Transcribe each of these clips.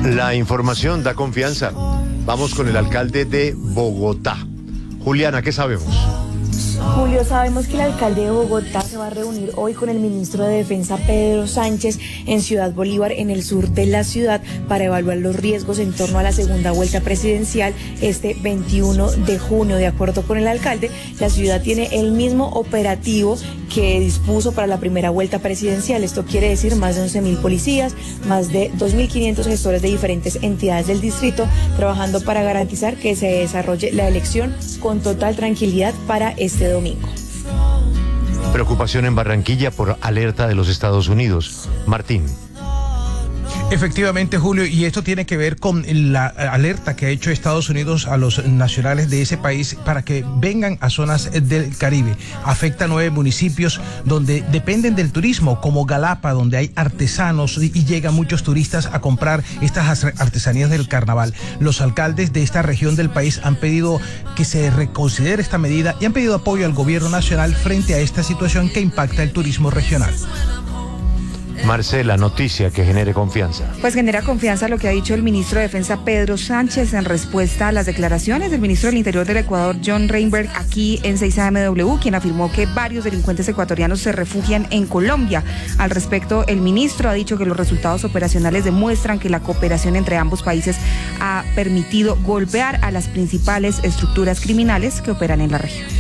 La información da confianza. Vamos con el alcalde de Bogotá. Juliana, ¿qué sabemos? Julio, sabemos que el alcalde de Bogotá se va a reunir hoy con el ministro de Defensa, Pedro Sánchez, en Ciudad Bolívar, en el sur de la ciudad, para evaluar los riesgos en torno a la segunda vuelta presidencial este 21 de junio. De acuerdo con el alcalde, la ciudad tiene el mismo operativo que dispuso para la primera vuelta presidencial. Esto quiere decir más de 11.000 policías, más de 2.500 gestores de diferentes entidades del distrito, trabajando para garantizar que se desarrolle la elección con total tranquilidad para este domingo. Preocupación en Barranquilla por alerta de los Estados Unidos. Martín. Efectivamente, Julio, y esto tiene que ver con la alerta que ha hecho Estados Unidos a los nacionales de ese país para que vengan a zonas del Caribe. Afecta a 9 municipios donde dependen del turismo, como Galapa, donde hay artesanos y llegan muchos turistas a comprar estas artesanías del carnaval. Los alcaldes de esta región del país han pedido que se reconsidere esta medida y han pedido apoyo al gobierno nacional frente a esta situación que impacta el turismo regional. Marcela, noticia que genere confianza. Pues genera confianza lo que ha dicho el ministro de Defensa, Pedro Sánchez, en respuesta a las declaraciones del ministro del Interior del Ecuador, John Reinberg, aquí en 6AMW, quien afirmó que varios delincuentes ecuatorianos se refugian en Colombia. Al respecto, el ministro ha dicho que los resultados operacionales demuestran que la cooperación entre ambos países ha permitido golpear a las principales estructuras criminales que operan en la región.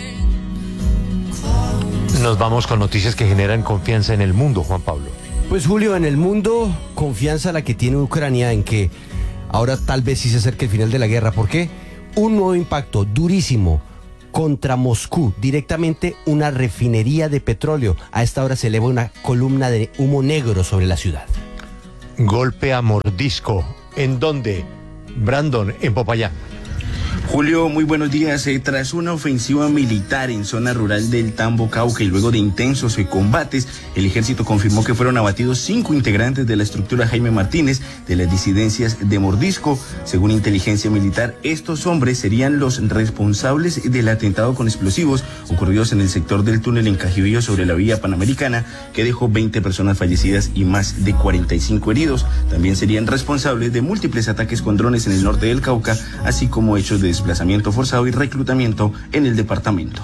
Nos vamos con noticias que generan confianza en el mundo, Juan Pablo. Pues Julio, en el mundo, confianza la que tiene Ucrania en que ahora tal vez sí se acerque el final de la guerra. ¿Por qué? Un nuevo impacto durísimo contra Moscú, directamente una refinería de petróleo. A esta hora se eleva una columna de humo negro sobre la ciudad. Golpe a mordisco. ¿En dónde? Brandon, en Popayán. Julio, muy buenos días. Tras una ofensiva militar en zona rural del Tambo, Cauca, y luego de intensos combates, el ejército confirmó que fueron abatidos 5 integrantes de la estructura Jaime Martínez de las disidencias de Mordisco. Según inteligencia militar, estos hombres serían los responsables del atentado con explosivos ocurridos en el sector del túnel en Cajibío sobre la vía Panamericana, que dejó 20 personas fallecidas y más de 45 heridos. También serían responsables de múltiples ataques con drones en el norte del Cauca, así como hechos de desplazamiento forzado y reclutamiento en el departamento.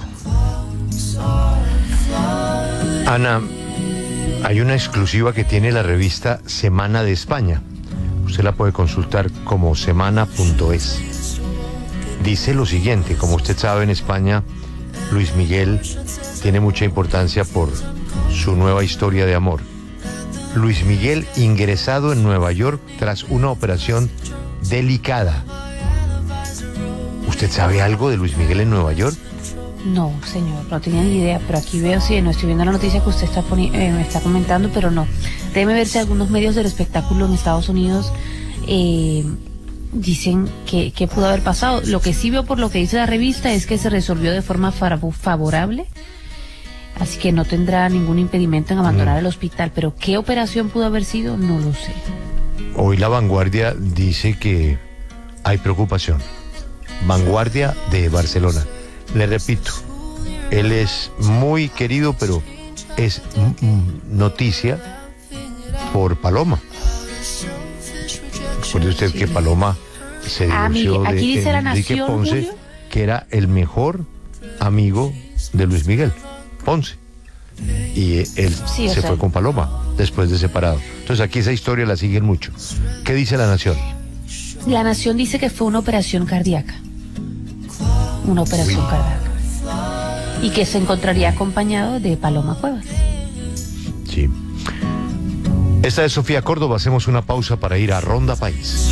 Ana, hay una exclusiva que tiene la revista Semana de España. Usted la puede consultar como semana.es. Dice lo siguiente: como usted sabe, en España Luis Miguel tiene mucha importancia por su nueva historia de amor. Luis Miguel ingresado en Nueva York tras una operación delicada. ¿Usted sabe algo de Luis Miguel en Nueva York? No, señor, no tenía ni idea, pero aquí veo, sí, no estoy viendo la noticia que usted me está comentando, pero no. Déjeme ver si algunos medios del espectáculo en Estados Unidos dicen que pudo haber pasado. Lo que sí veo por lo que dice la revista es que se resolvió de forma favorable, así que no tendrá ningún impedimento en abandonar el hospital, pero ¿qué operación pudo haber sido? No lo sé. Hoy La Vanguardia dice que hay preocupación. Vanguardia de Barcelona. Le repito, él es muy querido, pero es noticia por Paloma. Recuerde usted que Paloma se divorció de Enrique Ponce, Julio, que era el mejor amigo de Luis Miguel, Ponce. Y él se fue con Paloma después de separado. Entonces aquí esa historia la siguen mucho. ¿Qué dice La Nación? La Nación dice que fue una operación cardíaca. Una operación cardíaca. Y que se encontraría acompañado de Paloma Cuevas. Sí. Esta es Sofía Córdoba. Hacemos una pausa para ir a Ronda País.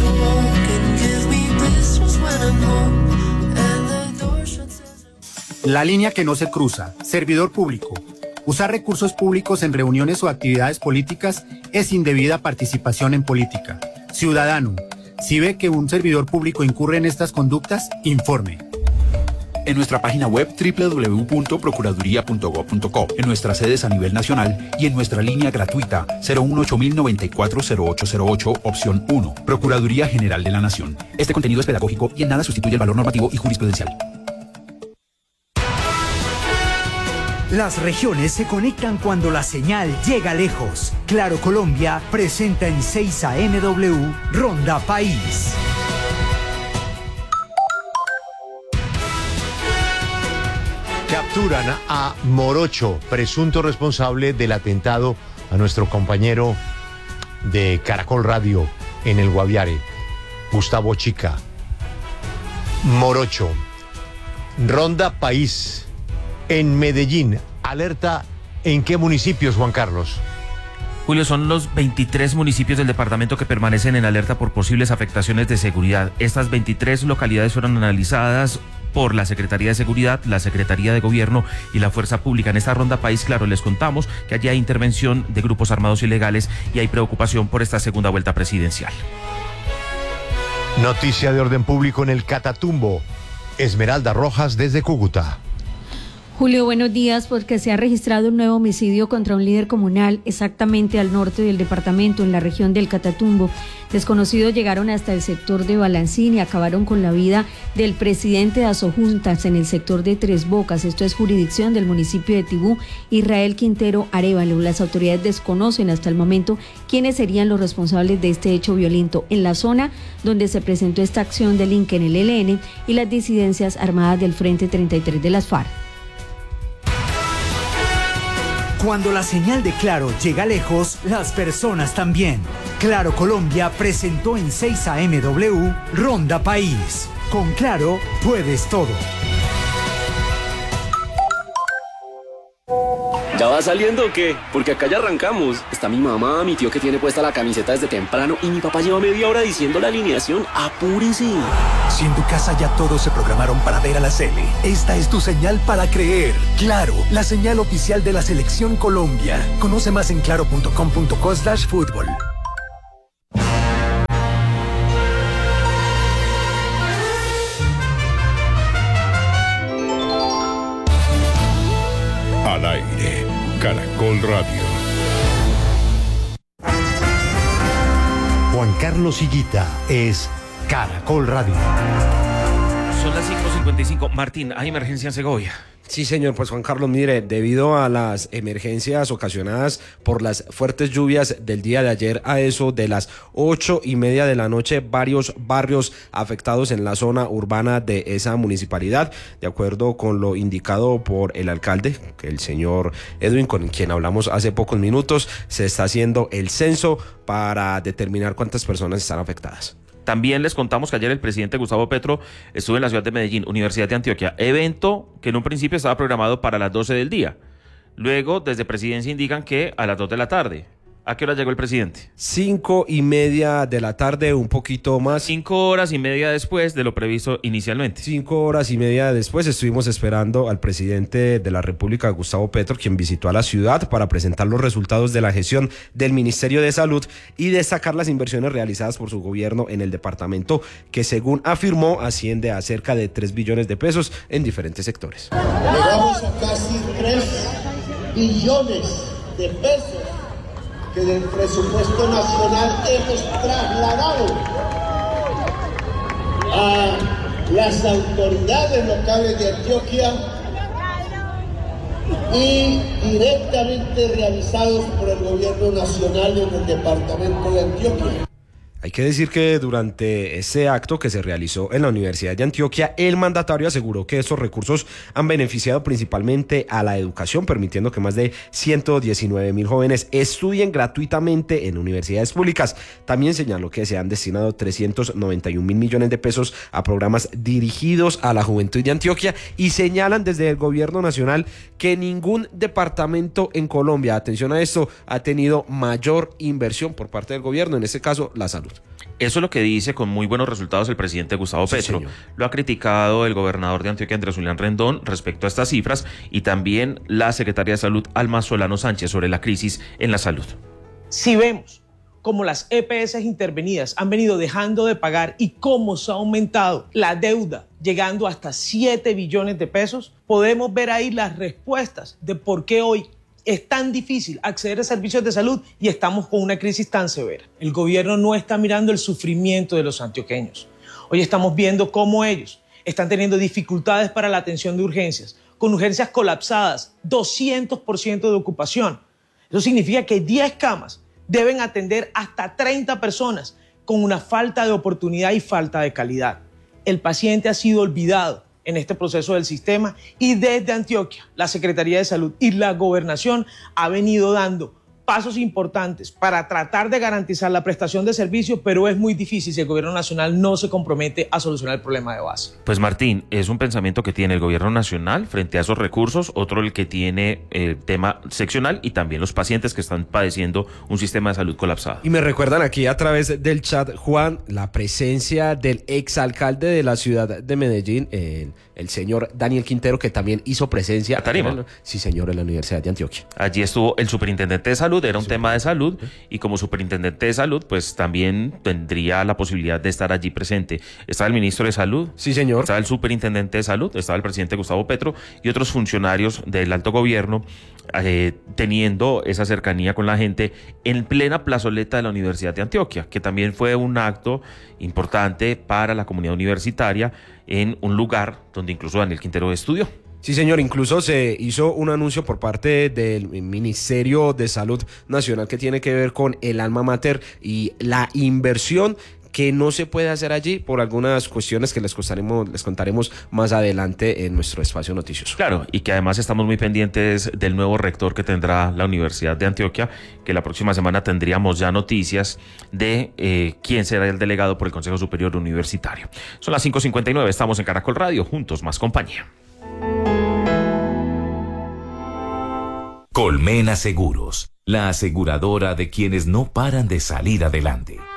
La línea que no se cruza. Servidor público. Usar recursos públicos en reuniones o actividades políticas es indebida participación en política. Ciudadano, si ve que un servidor público incurre en estas conductas, informe. En nuestra página web www.procuraduría.gov.co, en nuestras sedes a nivel nacional y en nuestra línea gratuita 018-094-0808, opción 1. Procuraduría General de la Nación. Este contenido es pedagógico y en nada sustituye el valor normativo y jurisprudencial. Las regiones se conectan cuando la señal llega lejos. Claro Colombia presenta en 6 AMW Ronda País. Capturan a Morocho, presunto responsable del atentado a nuestro compañero de Caracol Radio en el Guaviare, Gustavo Chica. Morocho. Ronda País en Medellín. Alerta en qué municipios, Juan Carlos. Julio, son los 23 municipios del departamento que permanecen en alerta por posibles afectaciones de seguridad. Estas 23 localidades fueron analizadas por la Secretaría de Seguridad, la Secretaría de Gobierno y la Fuerza Pública. En esta ronda país, claro, les contamos que allí hay intervención de grupos armados ilegales y hay preocupación por esta segunda vuelta presidencial. Noticia de orden público en el Catatumbo. Esmeralda Rojas desde Cúcuta. Julio, buenos días, porque se ha registrado un nuevo homicidio contra un líder comunal exactamente al norte del departamento, en la región del Catatumbo. Desconocidos llegaron hasta el sector de Balancín y acabaron con la vida del presidente de Asojuntas en el sector de Tres Bocas. Esto es jurisdicción del municipio de Tibú, Israel Quintero Arévalo. Las autoridades desconocen hasta el momento quiénes serían los responsables de este hecho violento en la zona donde se presentó esta acción delinque en el ELN y las disidencias armadas del Frente 33 de las FARC. Cuando la señal de Claro llega lejos, las personas también. Claro Colombia presentó en 6 AMW Ronda País. Con Claro puedes todo. ¿Ya va saliendo o qué? Porque acá ya arrancamos. Está mi mamá, mi tío que tiene puesta la camiseta desde temprano y mi papá lleva media hora diciendo la alineación. ¡Apúrese! Si en tu casa ya todos se programaron para ver a la Sele, esta es tu señal para creer. Claro, la señal oficial de la Selección Colombia. Conoce más en claro.com.co/fútbol. Al aire, Caracol Radio. Juan Carlos Higuita es Caracol Radio. Son las 5:55. Martín, hay emergencia en Segovia. Sí, señor, pues Juan Carlos, mire, debido a las emergencias ocasionadas por las fuertes lluvias del día de ayer, a eso de las 8:30 de la noche, varios barrios afectados en la zona urbana de esa municipalidad, de acuerdo con lo indicado por el alcalde, el señor Edwin, con quien hablamos hace pocos minutos, se está haciendo el censo para determinar cuántas personas están afectadas. También les contamos que ayer el presidente Gustavo Petro estuvo en la ciudad de Medellín, Universidad de Antioquia, evento que en un principio estaba programado para las 12 del día. Luego, desde Presidencia indican que a las 2 de la tarde. ¿A qué hora llegó el presidente? 5:30 de la tarde, un poquito más. 5 horas y media después de lo previsto inicialmente. 5 horas y media después estuvimos esperando al presidente de la República, Gustavo Petro, quien visitó a la ciudad para presentar los resultados de la gestión del Ministerio de Salud y destacar las inversiones realizadas por su gobierno en el departamento, que según afirmó asciende a cerca de 3 billones de pesos en diferentes sectores. Llegamos a casi 3 billones de pesos que del presupuesto nacional hemos trasladado a las autoridades locales de Antioquia y directamente realizados por el gobierno nacional en el departamento de Antioquia. Hay que decir que durante ese acto que se realizó en la Universidad de Antioquia, el mandatario aseguró que estos recursos han beneficiado principalmente a la educación, permitiendo que más de 119,000 jóvenes estudien gratuitamente en universidades públicas. También señaló que se han destinado 391,000 millones de pesos a programas dirigidos a la juventud de Antioquia y señalan desde el gobierno nacional que ningún departamento en Colombia, atención a esto, ha tenido mayor inversión por parte del gobierno, en este caso la salud. Eso es lo que dice con muy buenos resultados el presidente Gustavo Petro. Señor. Lo ha criticado el gobernador de Antioquia, Andrés Julián Rendón, respecto a estas cifras, y también la secretaria de Salud, Alma Solano Sánchez, sobre la crisis en la salud. Si vemos cómo las EPS intervenidas han venido dejando de pagar y cómo se ha aumentado la deuda, llegando hasta 7 billones de pesos, podemos ver ahí las respuestas de por qué hoy es tan difícil acceder a servicios de salud y estamos con una crisis tan severa. El gobierno no está mirando el sufrimiento de los antioqueños. Hoy estamos viendo cómo ellos están teniendo dificultades para la atención de urgencias, con urgencias colapsadas, 200% de ocupación. Eso significa que 10 camas deben atender hasta 30 personas con una falta de oportunidad y falta de calidad. El paciente ha sido olvidado en este proceso del sistema y desde Antioquia, la Secretaría de Salud y la Gobernación ha venido dando pasos importantes para tratar de garantizar la prestación de servicios, pero es muy difícil si el gobierno nacional no se compromete a solucionar el problema de base. Pues Martín, es un pensamiento que tiene el gobierno nacional frente a esos recursos, otro el que tiene el tema seccional y también los pacientes que están padeciendo un sistema de salud colapsado. Y me recuerdan aquí a través del chat, Juan, la presencia del exalcalde de la ciudad de Medellín, el señor Daniel Quintero, que también hizo presencia. Tarima. Sí, señor, en la Universidad de Antioquia. Allí estuvo el superintendente de salud, era un tema de salud, y como superintendente de salud, pues también tendría la posibilidad de estar allí presente. Estaba el ministro de salud. Sí, señor. Estaba el superintendente de salud, estaba el presidente Gustavo Petro y otros funcionarios del alto gobierno teniendo esa cercanía con la gente en plena plazoleta de la Universidad de Antioquia, que también fue un acto importante para la comunidad universitaria en un lugar donde incluso Daniel Quintero estudió. Sí, señor, incluso se hizo un anuncio por parte del Ministerio de Salud Nacional que tiene que ver con el alma mater y la inversión que no se puede hacer allí por algunas cuestiones que les contaremos más adelante en nuestro espacio noticioso. Claro, y que además estamos muy pendientes del nuevo rector que tendrá la Universidad de Antioquia, que la próxima semana tendríamos ya noticias de quién será el delegado por el Consejo Superior Universitario. Son las 5:59, estamos en Caracol Radio, juntos más compañía. Colmena Seguros, la aseguradora de quienes no paran de salir adelante.